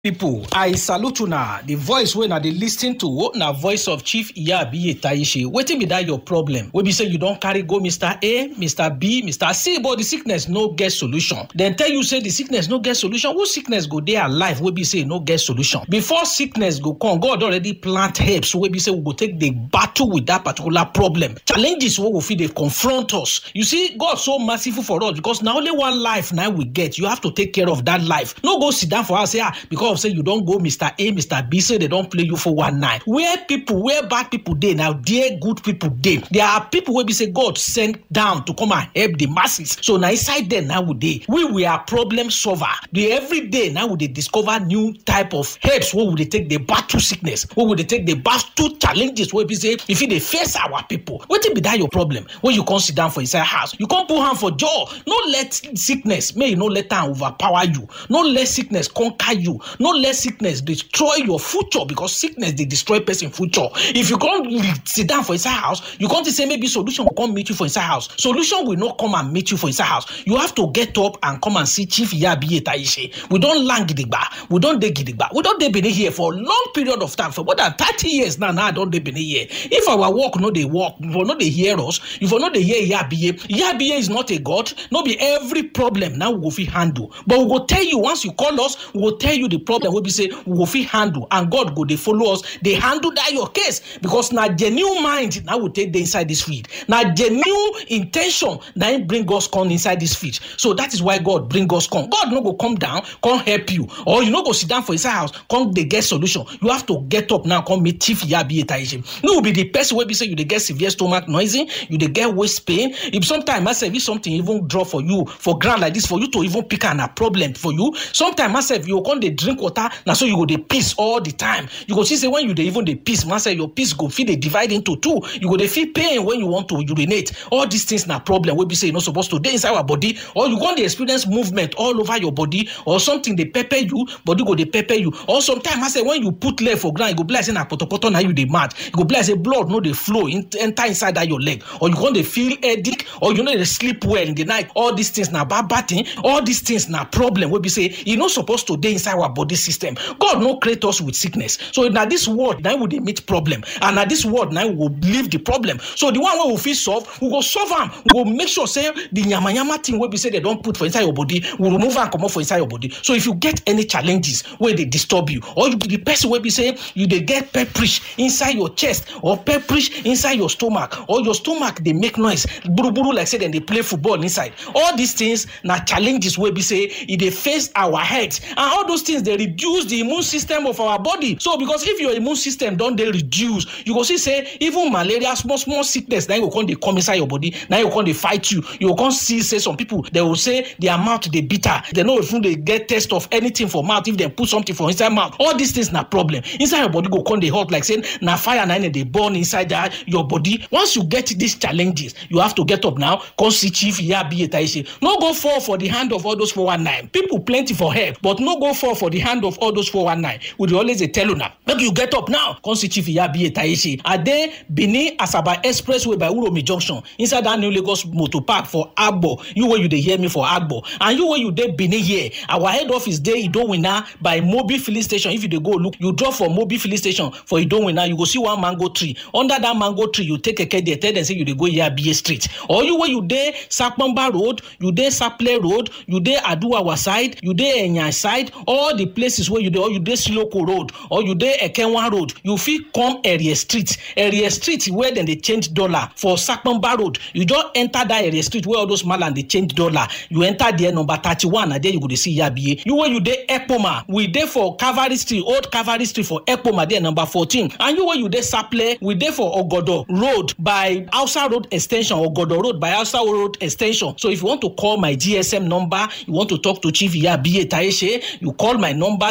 People, I salute you now. The voice when I dey listen to na voice of Chief Iyabiye Taishi. Wetin be that your problem? We be say you don't carry go Mr. A, Mr. B, Mr. C, but the sickness no get solution. Then tell you say the sickness no get solution. Who sickness go there alive? We be say no get solution. Before sickness go come, God already plant herbs. We be say we go take the battle with that particular problem. Challenges wey we fit dey confront us. You see, God so merciful for us because now only one life now we get. You have to take care of that life. No go sit down for us say because say you don't go Mr. A, Mr. B, say they don't play you for one night. Where bad people dey now, there good people dey. There are people where we say God sent down to come and help the masses. So now inside there now we are problem solver. Every day now we discover new type of helps where we take the battle sickness, where we take the battle challenges where we say if they face our people. What be that your problem? When you come sit down for inside house, you can't put hand for jaw. No let sickness, may you no let them overpower you. No let sickness conquer you. No let sickness destroy your future because sickness they destroy person future. If you can't sit down for inside house, you can't say maybe solution will come meet you for inside house. Solution will not come and meet you for inside house. You have to get up and come and see Chief Iyabiye Taishi. We don't lang gidigba. We don't dey gidigba. We don't dey been here for a long period of time. For more than 30 years now I don't dey been here. If our work no dey work, if we no dey hear us, if we no dey hear Iyabiye is not a god. No be every problem now we go fit handle. But we go tell you once you call us, we will tell you the problem we say we go fit handle and God go dey follow us. They handle that your case because na genuine mind now we take the inside this field. Now genuine intention now bring us come inside this field. So that is why God bring us come. God no go come down, come help you, or you no go sit down for inside house, come they get solution. You have to get up now, come meet Chief Iyabiye Taishi. No be the person where be say you dey get severe stomach noisy, you dey get waist pain. If sometimes myself if something even draw for you for ground like this for you to even pick an a problem for you. Sometimes myself you come dey drink water, now so you go dey piss all the time. You go see say when you dey even dey piss, myself your piss go feel dey divide into two. You go dey feel pain when you want to urinate. All these things na problem wey be say you not supposed to dey inside our body, or you go dey experience movement all over your body, or something dey pepper you, body go dey pepper you. Or sometimes I say when you put leg for ground, you go be like say na potopoto na you dey mad. You go be like say blood no dey flow enter inside that your leg, or you go dey feel headache, or you know dey sleep well in the night. All these things na bad thing. All these things na problem wey be say you not supposed to dey inside our body system. God no create us with sickness. So now this world now we dey meet problem, and now this world now we will leave the problem. So the one wey we fit solve, we go solve them. We go make sure say the yama thing wey be say they don't put for inside your body, we remove and come out for inside your body. So if you get any challenges where they disturb you, or you be the person where be say you they get pepperish inside your chest, or pepperish inside your stomach, or your stomach they make noise, buru like say then they play football inside. All these things now challenges where be say they face our heads, and all those things they reduce the immune system of our body. So because if your immune system don't they reduce, you go see say even malaria, small sickness, now you go come inside your body, now you go they fight you. You go see say some people they will say their mouth they bitter. They know if they get test of anything for mouth, if they put something for inside mouth, all these things na problem. Inside your body go come they hot like saying na fire na they burn inside that your body. Once you get these challenges, you have to get up now, come see Chief Iyabiye Taishi. No go fall for the hand of all those 419. People plenty for help, but no go fall for the hand of all those 419. We always tell you now. Make you get up now, come see Chief Iyabiye Taishi. Are they Benin Asaba Expressway by Uromi Junction inside that new Lagos Motor Park for Agbo? You where you dey hear me for Agbo, and you where you dey Benin here. Our head office there Idowina by Mobi Filling Station. If you dey go look, you drop for Mobi Filling Station for Idowina, you go see one mango tree. Under that mango tree, you take a key there, tell them say you dey go Iyabiye Street. Or you where you dey Sapamba Road, you dey Saple Road, you dey Aduawa side, you dey Enya side, all the places where you dey, or you dey Siloko Road, or you dey Ekenwa Road, you fit come Area Street where then they change dollar for Sapamba Road. You just enter that Area Street where all those malan they change dollar. You enter there number 31, and there you go to see Iyabiye. You where you dey Ekpoma, we dey for Cavalry Street, Old Cavalry Street for Ekpoma there number 14. And you where you dey Saple, we dey for Ogodo Road by Hausa Road Extension, Ogodo Road by Hausa Road Extension. So if you want to call my GSM number, you want to talk to Chief Iyabiye Taishi, you call my number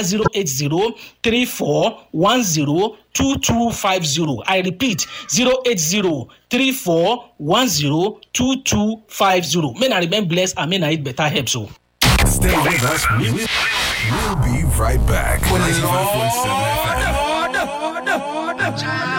08034102250. I repeat, 08034102250. May I remain blessed and may I eat better help. So stay with us. We'll be right back. 95.7 FM.